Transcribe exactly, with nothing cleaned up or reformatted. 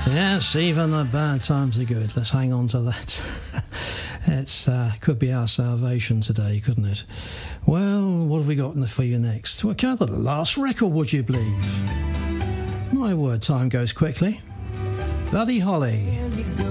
Yes, even the bad times are good. Let's hang on to that. It uh, could be our salvation today, couldn't it? Well, what have we got for you next? Well, kind of the last record, would you believe? My word, time goes quickly. Buddy Holly.